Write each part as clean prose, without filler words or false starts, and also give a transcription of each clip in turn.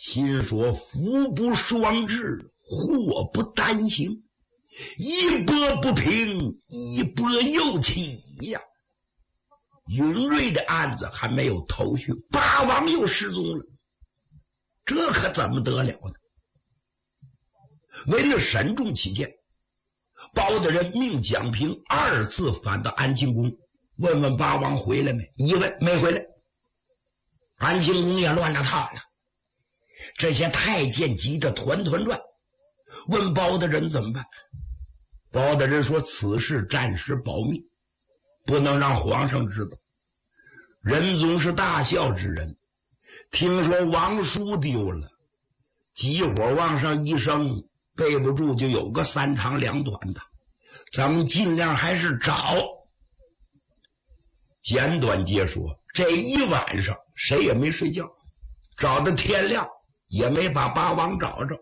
心说福不双至，祸不单行，一波不平，一波又起呀。云瑞的案子还没有头绪，八王又失踪了，这可怎么得了呢？为了慎重起见，包大人命蒋平2次返到安庆宫，问问八王回来没。一问没回来，安庆宫也乱了套了。这些太监急得团团转，问包大人怎么办。包大人说此事暂时保密，不能让皇上知道。仁宗是大孝之人，听说王叔丢了，急火往上一升，背不住就有个3长2短的，咱们尽量还是找。简短截说，这一晚上谁也没睡觉，找到天亮也没把八王找着。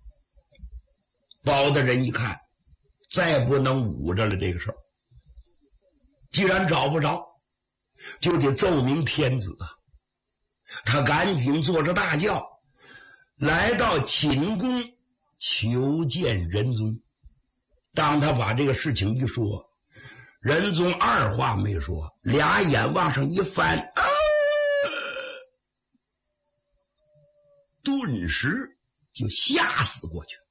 包大人一看再不能捂着了这个事儿，既然找不着，就得奏明天子啊。他赶紧坐着大轿来到寝宫求见仁宗。当他把这个事情一说，仁宗二话没说，俩眼往上一翻，顿时就吓死过去。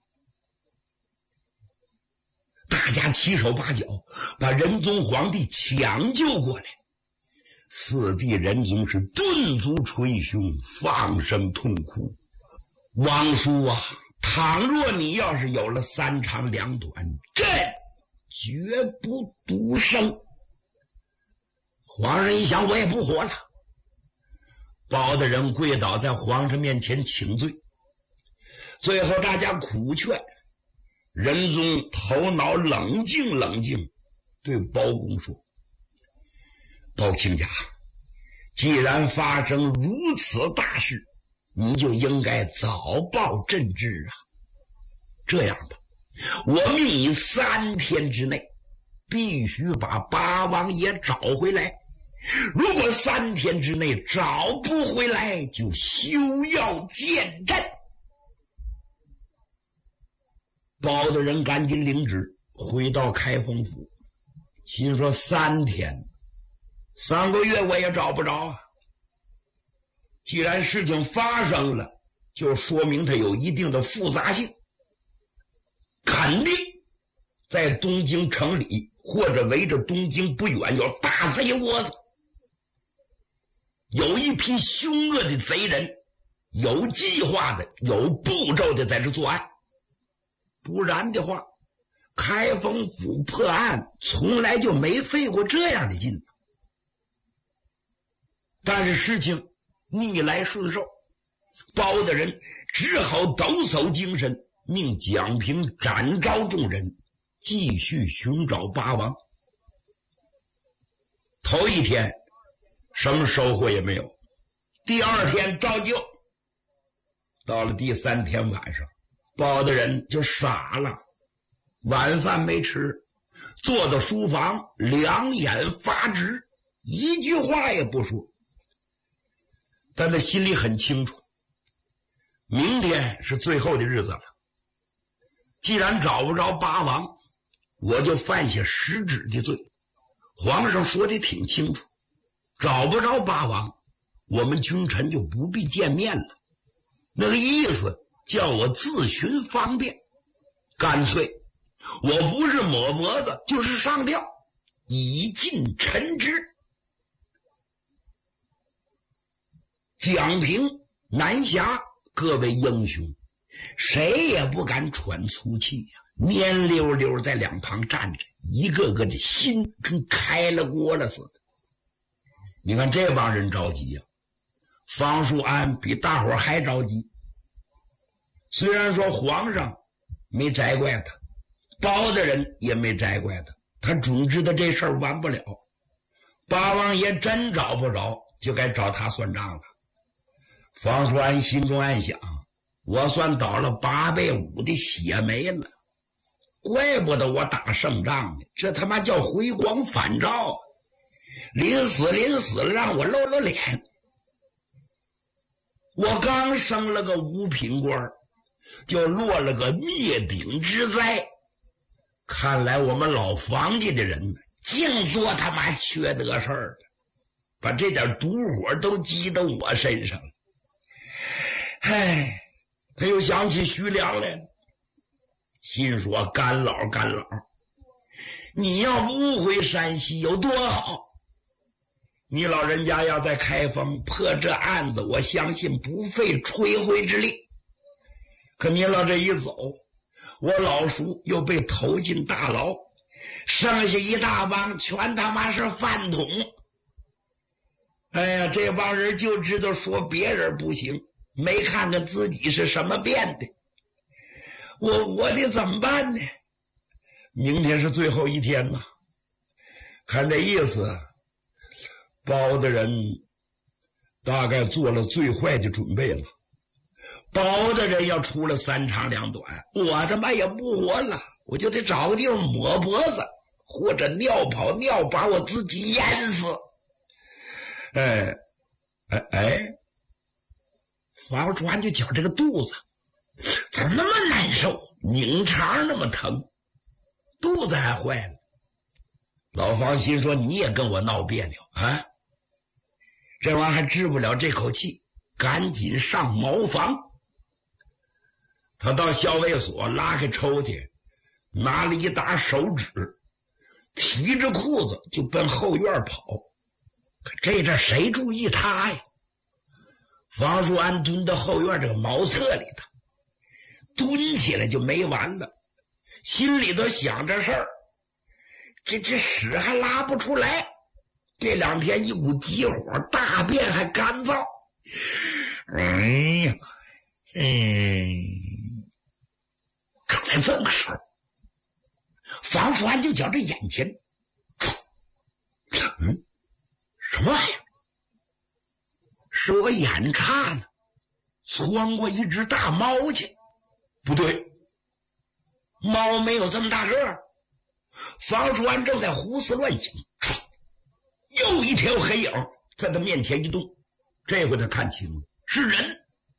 大家七手八脚把仁宗皇帝抢救过来，四弟仁宗是顿足捶胸，放声痛哭。王叔啊，倘若你要是有了3长2短，朕绝不独生。皇上一想，我也不活了。包大人跪倒在皇上面前请罪，最后大家苦劝，仁宗头脑冷静冷静，对包公说：包亲家，既然发生如此大事，你就应该早报朕知啊。这样吧，我命你3天之内必须把八王爷找回来，如果3天之内找不回来，就休要见朕。包大人赶紧领旨回到开封府，心说3天3个月我也找不着啊。既然事情发生了，就说明它有一定的复杂性，肯定在东京城里或者围着东京不远有大贼窝子，有一批凶恶的贼人，有计划的有步骤的在这作案。不然的话，开封府破案从来就没费过这样的劲。但是事情逆来顺受，包大人只好抖擞精神，命蒋平展召众人继续寻找八王。头一天什么收获也没有，第2天照旧。到了第3天晚上，包大人就傻了，晚饭没吃，坐到书房，两眼发直，一句话也不说。但他心里很清楚，明天是最后的日子了，既然找不着八王，我就犯下失职的罪。皇上说的挺清楚，找不着八王，我们君臣就不必见面了，那个意思叫我自寻方便，干脆我不是抹脖子就是上吊，以尽臣职。蒋平、南霞各位英雄，谁也不敢喘粗气呀，蔫溜溜在两旁站着，一个个的心跟开了锅了似的。你看这帮人着急呀，方术安比大伙还着急。虽然说皇上没摘怪他，包大人也没摘怪他，他总知道这事儿完不了。八王爷真找不着，就该找他算账了。方术安心中暗想，我算倒了8倍5的血霉了，怪不得我打胜仗呢，这他妈叫回光返照，临死了让我露露脸。 我刚升了个五品官，就落了个灭顶之灾。看来我们老房家的人净做他妈缺德事儿了，把这点毒火都积到我身上了。唉，他又想起徐良来了，心说干老，你要不回山西有多好，你老人家要在开封破这案子，我相信不费吹灰之力。可你老这一走，我老叔又被投进大牢，剩下一大帮全他妈是饭桶。哎呀，这帮人就知道说别人不行，没看看自己是什么变的。我得怎么办呢？明天是最后一天呐，看这意思，包大人大概做了最坏的准备了。包大人要出了三长两短，我他妈也不活了，我就得找个地方抹脖子，或者尿跑尿把我自己淹死。房川就觉这个肚子怎么那么难受，拧肠那么疼，肚子还坏了。老房心说你也跟我闹别扭啊，这玩意儿还治不了这口气，赶紧上茅房。他到校尉所拉开抽屉，拿了一沓手纸，提着裤子就奔后院跑。可这阵谁注意他呀？房叔安蹲到后院这个茅厕里头，蹲起来就没完了，心里头想着事儿，这屎还拉不出来，这两天一股急火，大便还干燥。刚才这个时候，房叔安就觉着眼前什么玩意儿？是我眼叉呢，窜过一只大猫去。不对，猫没有这么大个儿。房叔安正在胡思乱想，又一条黑影在他面前一动，这回他看清了，是人。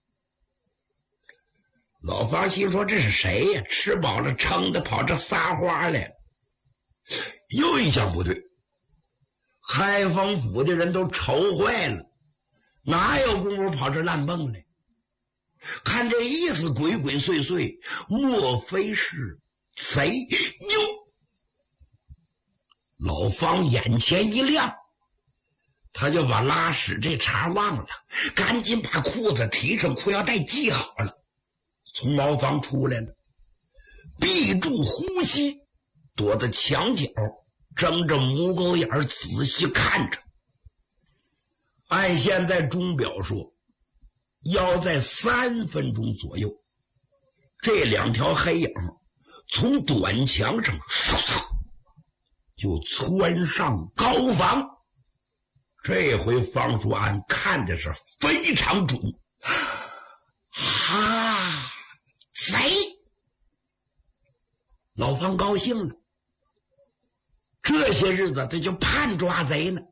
老房心说这是谁呀？吃饱了撑的跑这撒花来了。又一想不对，开封府的人都愁坏了，哪有功夫跑这烂蹦来？看这意思鬼鬼祟祟，莫非是谁？哟！老方眼前一亮，他就把拉屎这茬忘了，赶紧把裤子提上，裤腰带系好了，从茅房出来了，闭住呼吸，躲在墙角，睁着母狗眼仔细看着。按现在钟表说，要在3分钟左右，这两条黑影从短墙上就窜上高房。这回方叔安看的是非常准。贼！老方高兴了，这些日子他就盼抓贼呢，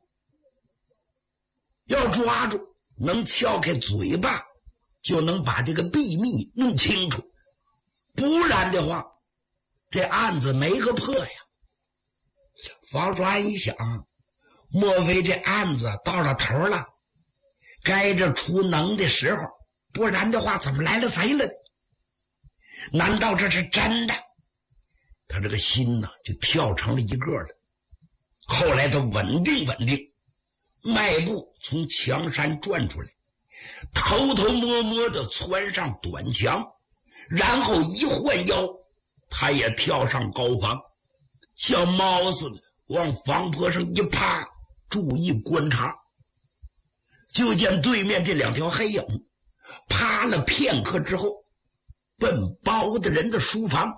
要抓住能撬开嘴巴，就能把这个秘密弄清楚，不然的话这案子没个破呀。房叔安一想，莫非这案子到了头了，该这出能的时候，不然的话怎么来了贼了呢？难道这是真的？他这个心呢就跳成了一个了。后来他稳定，迈步从墙山转出来，偷偷摸摸地窜上短墙，然后一换腰，他也跳上高房，像猫似的往房坡上一趴，注意观察。就见对面这两条黑影趴了片刻之后，奔包大人的书房，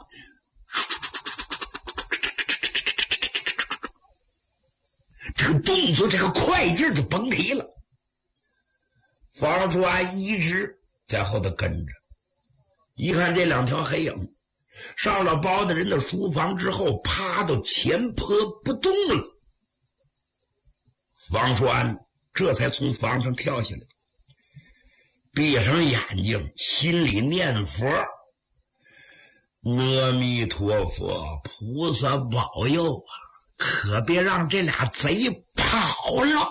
这个动作，这个快劲就甭提了。房叔安一直在后头跟着，一看这两条黑影上了包大人的书房之后，趴到前坡不动了。房叔安这才从房上跳下来， 闭上眼睛，心里念佛，阿弥陀佛，菩萨保佑啊，可别让这俩贼跑了。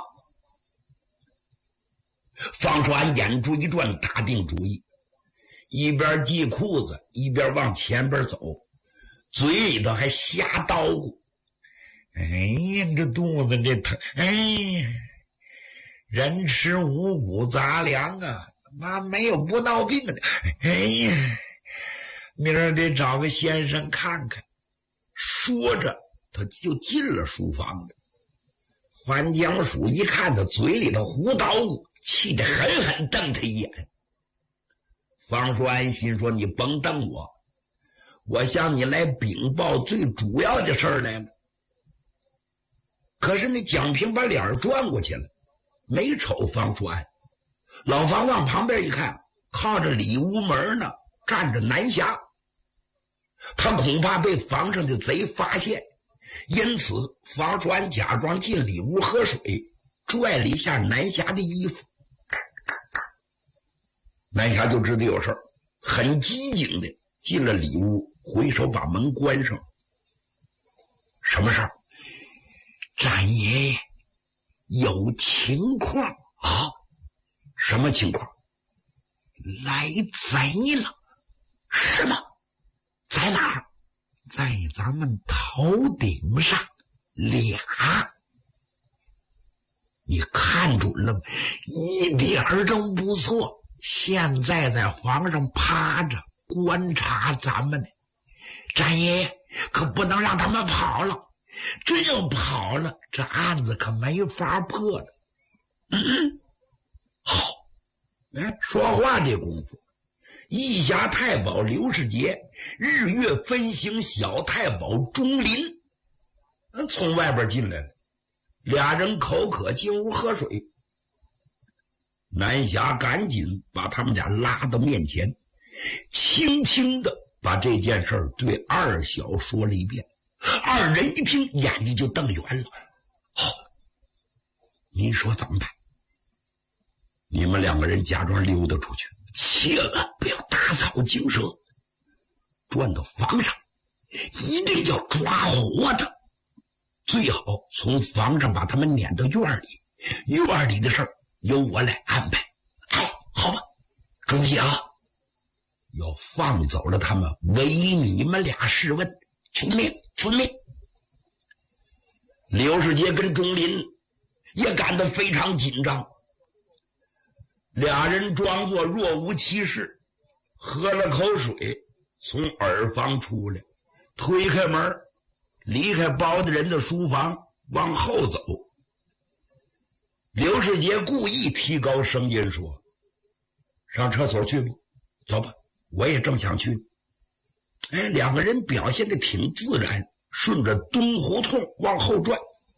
方川眼珠一转，打定主意，一边系裤子一边往前边走，嘴里头还瞎叨咕：哎呀，这肚子这疼，哎呀，人吃五谷杂粮啊，妈没有不闹病的，哎呀，明儿得找个先生看看。说着他就进了书房的。樊江鼠一看他嘴里头胡捣鼓，气得狠狠瞪他一眼。方叔安心说：你甭瞪我，我向你来禀报最主要的事儿来了。可是那蒋平把脸转过去了，没瞅方叔安。老方往旁边一看，靠着里屋门呢站着南霞，他恐怕被房上的贼发现，因此方叔安假装进里屋喝水，拽了一下南霞的衣服。南霞就知道有事儿，很机警的进了里屋，回手把门关上。什么事儿？展爷爷有情况啊！什么情况？来贼了。是吗？在哪儿？在咱们头顶上俩。你看准了吗？一点儿都不错。现在在房上趴着观察咱们呢。展爷爷可不能让他们跑了，这要跑了，这案子可没法破了。好。说话这功夫，义侠太保刘世杰、日月分行小太保钟林从外边进来了，俩人口渴进屋喝水。南霞赶紧把他们俩拉到面前，轻轻的把这件事对二小说了一遍。二人一听，眼睛就瞪圆了。好，你说怎么办？你们两个人假装溜达出去，千万不要打草惊蛇，转到房上一定要抓活的，最好从房上把他们撵到院里，院里的事儿由我来安排。好吧，注意啊，要放走了他们，唯你们俩试问。遵命，遵命。刘世杰跟钟林也感到非常紧张，俩人装作若无其事，喝了口水，从耳房出来，推开门，离开包大人的书房，往后走。刘世杰故意提高声音说：上厕所去不？走吧，我也正想去。两个人表现得挺自然，顺着东胡同往后转。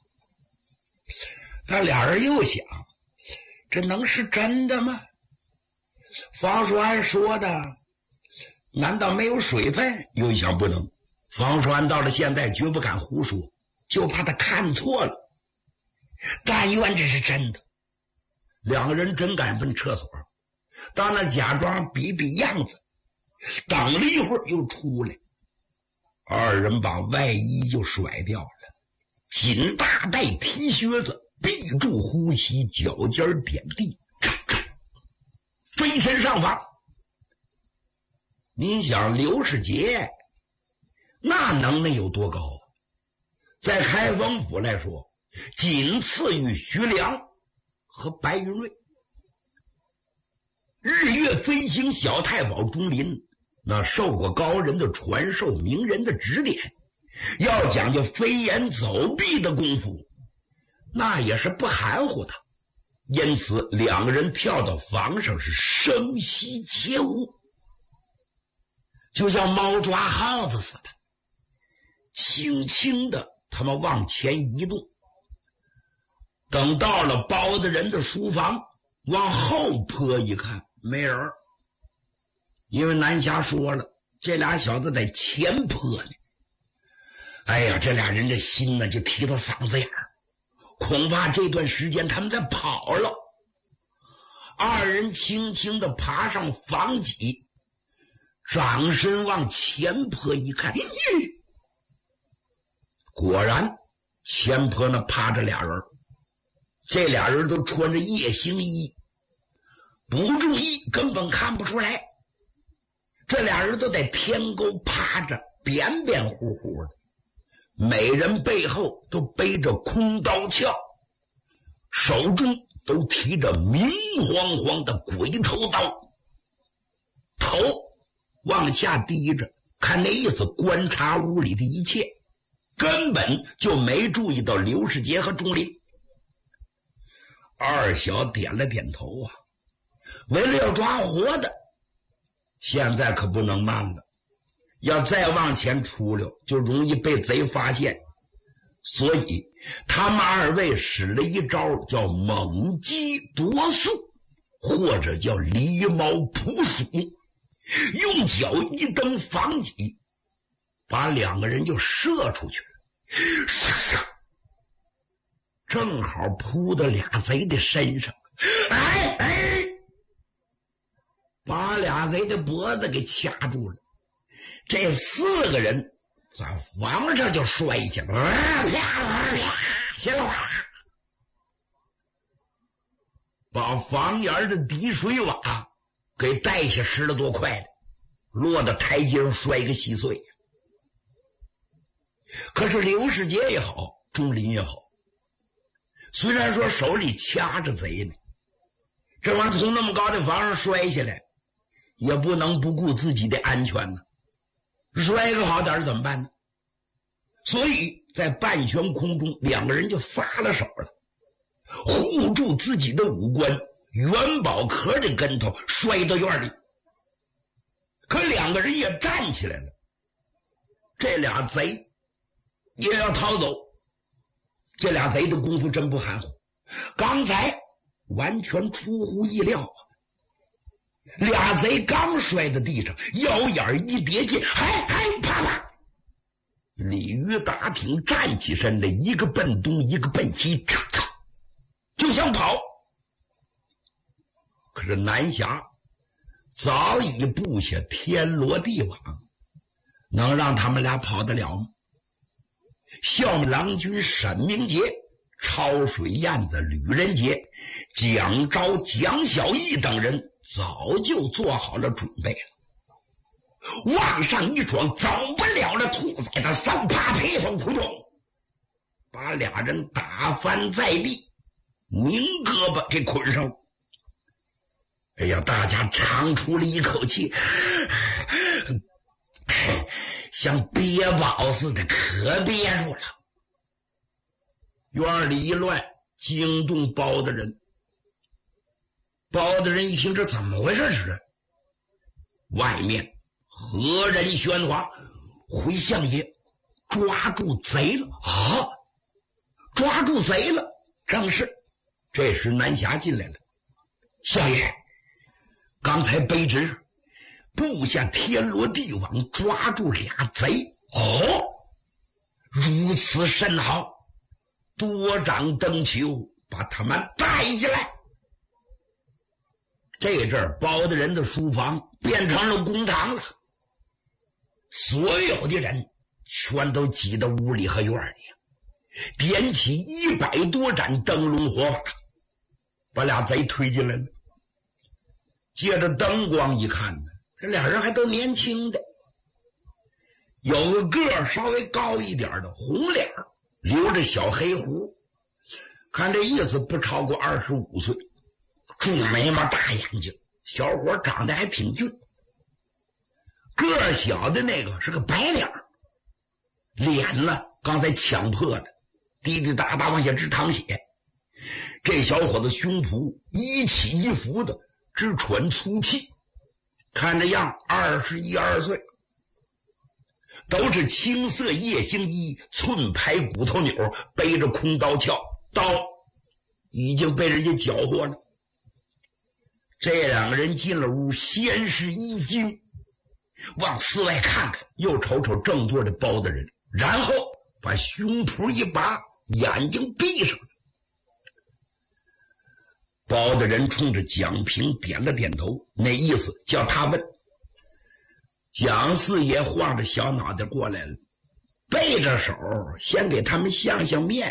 但俩人又想，这能是真的吗？方叔安说的难道没有水分？又一想不能，方叔安到了现在绝不敢胡说，就怕他看错了。但愿这是真的。两个人真敢奔厕所，到那假装比比样子，等了一会儿又出来。二人把外衣就甩掉了，紧大带踢靴子，闭住呼吸，脚尖点地，飞身上房。您想刘世杰那能耐有多高啊？在开封府来说，仅次于徐良和白云瑞。日月飞行小太保钟林那受过高人的传授，名人的指点，要讲究飞檐走壁的功夫，那也是不含糊的。因此两个人跳到房上是声息皆无，就像猫抓耗子似的。轻轻的他们往前移动，等到了包大人的书房，往后坡一看，没人。因为南霞说了，这俩小子在前坡呢。哎呀，这俩人的心呢就提到嗓子眼儿，恐怕这段时间他们在跑了。 二人轻轻地爬上房脊，转身往前坡一看，果然前坡那趴着俩人，这俩人都穿着夜行衣，不注意根本看不出来，这俩人都在天沟趴着，扁扁乎乎的，每人背后都背着空刀鞘，手中都提着明晃晃的鬼头刀，头往下低着，看那意思观察屋里的一切，根本就没注意到刘世杰和钟林。二小点了点头啊，为了要抓活的，现在可不能慢了，要再往前出溜就容易被贼发现，所以他们二位使了一招叫猛击夺速，或者叫狸猫扑鼠，用脚一蹬房脊，把两个人就射出去了，正好扑到俩贼的身上，把俩贼的脖子给掐住了。这四个人在房上就摔下了，把房檐的滴水瓦给带下10多块的，落到台阶上摔个稀碎。可是刘世杰也好，钟林也好，虽然说手里掐着贼呢，这玩意儿从那么高的房上摔下来，也不能不顾自己的安全呢，摔个好点怎么办呢？所以在半悬空中，两个人就撒了手了，护住自己的五官，元宝壳的跟头摔到院里。可两个人也站起来了，这俩贼也要逃走。这俩贼的功夫真不含糊，刚才完全出乎意料啊！俩贼刚摔到地上，腰眼一别劲，啪啦！鲤鱼打挺站起身来，一个奔东，一个奔西，就想跑。可是南侠早已布下天罗地网，能让他们俩跑得了吗？孝母郎君沈明杰、抄水燕子吕仁杰、蒋昭、蒋小义等人早就做好了准备了，往上一闯，走不了了兔崽的3啪劈头扑通，把俩人打翻在地，拧胳膊给捆上了。哎呀，大家长出了一口气，像憋宝似的，可憋住了。院里一乱，惊动包大人。包大人一听这怎么回事是？外面何人喧哗？回相爷，抓住贼了啊！抓住贼了！正是。这时南侠进来了，相爷，刚才卑职布下天罗地网，抓住俩贼。哦，如此甚好，多掌灯球，把他们带进来。这阵儿包大人的书房变成了公堂了，所有的人全都挤到屋里和院里，点起100多盏灯笼火把，把俩贼推进来了。借着灯光一看呢，这俩人还都年轻的，有个个儿稍微高一点的，红脸，留着小黑胡，看这意思不超过25岁，重眉毛大眼睛，小伙长得还挺俊。个儿小的那个是个白脸，脸呢刚才抢破了，滴滴答答往下直淌血。这小伙子胸脯一起一伏的直喘粗气，看着样21、22岁，都是青色夜行衣，寸排骨头钮，背着空刀鞘，刀已经被人家缴获了。这两个人进了屋，先是一惊，往四外看看，又瞅瞅正座的包大人，然后把胸脯一拔，眼睛闭上了。 包大人冲着蒋平点了点头，那意思叫他问。蒋四爷晃着小脑袋过来了，背着手先给他们相相面。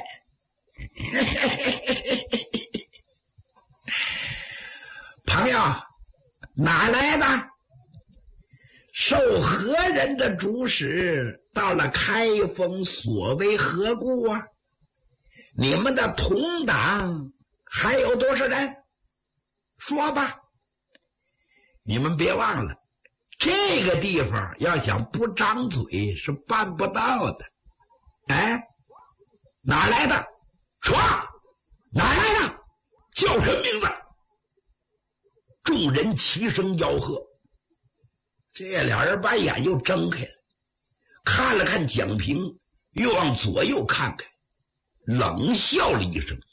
朋友，哪来的？受何人的主使到了开封，所为何故啊？你们的同党还有多少人？说吧。你们别忘了，这个地方要想不张嘴是办不到的。哎，哪来的？说，哪来的？叫什么名字？众人齐声吆喝。这俩人把眼又睁开了，看了看蒋平，又往左右看看，冷笑了一声，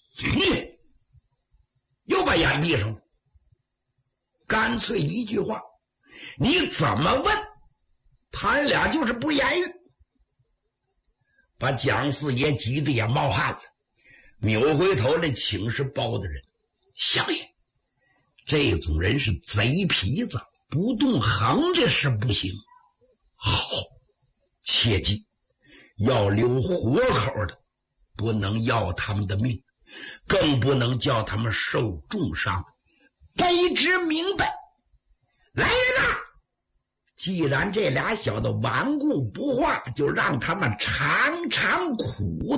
又把眼闭上了。干脆一句话，你怎么问，他俩就是不言语。把蒋四爷急得也冒汗了，扭回头来请示包大人：相爷，这种人是贼皮子，不动横着是不行。好，切记要留活口的，不能要他们的命，更不能叫他们受重伤。卑职明白。来人呐！既然这俩小子顽固不化，就让他们尝尝苦